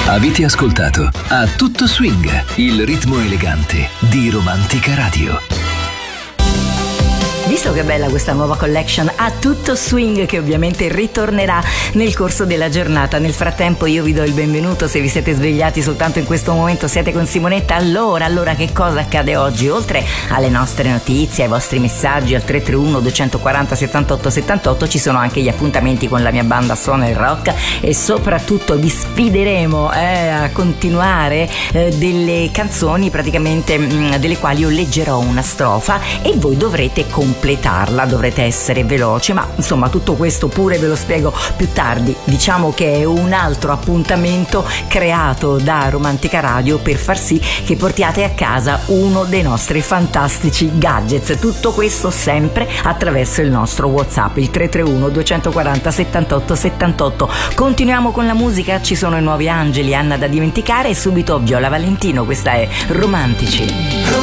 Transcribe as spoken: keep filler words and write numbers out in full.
Avete ascoltato A Tutto Swing, il ritmo elegante di Romantica Radio. Visto che bella questa nuova collection A Tutto Swing, che ovviamente ritornerà nel corso della giornata. Nel frattempo io vi do il benvenuto, se vi siete svegliati soltanto in questo momento siete con Simonetta. Allora, allora che cosa accade oggi? Oltre alle nostre notizie, ai vostri messaggi al tre tre uno due quattro zero sette otto sette otto, ci sono anche gli appuntamenti con la mia banda Suona il Rock, e soprattutto vi sfideremo eh, a continuare eh, delle canzoni praticamente mh, delle quali io leggerò una strofa e voi dovrete completarla, dovrete essere veloci, ma insomma tutto questo pure ve lo spiego più tardi. Diciamo che è un altro appuntamento creato da Romantica Radio per far sì che portiate a casa uno dei nostri fantastici gadgets. Tutto questo sempre attraverso il nostro WhatsApp, il tre tre uno due quattro zero sette otto sette otto. Continuiamo con la musica, ci sono i Nuovi Angeli, Anna da dimenticare, e subito Viola Valentino. Questa è Romantici.